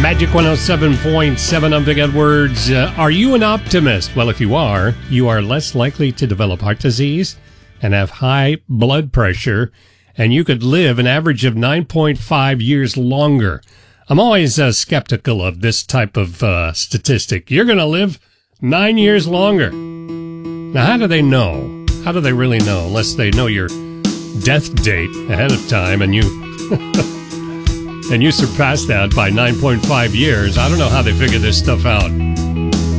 Magic 107.7, I'm Vic Edwards. Are you an optimist? Well, if you are less likely to develop heart disease and have high blood pressure, and you could live an average of 9.5 years longer. I'm always skeptical of this type of statistic. You're going to live 9 years longer. Now, how do they know? How do they really know? Unless they know your death date ahead of time and you... and you surpass that by 9.5 years. I don't know how they figure this stuff out.